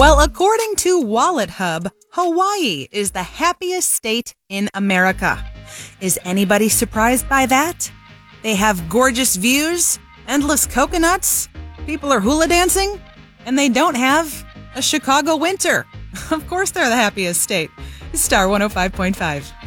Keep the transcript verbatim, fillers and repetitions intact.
Well, according to Wallet Hub, Hawaii is the happiest state in America. Is anybody surprised by that? They have gorgeous views, endless coconuts, people are hula dancing, and they don't have a Chicago winter. Of course they're the happiest state. Star one oh five point five.